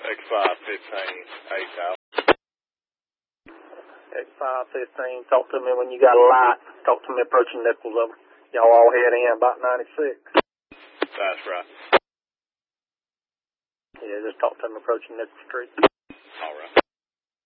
X515, 8,000. X515, talk to me when you got a light. Talk to me approaching Nichols over. Y'all all head in about 96. That's right. Yeah, just talk to me approaching Nichols Street.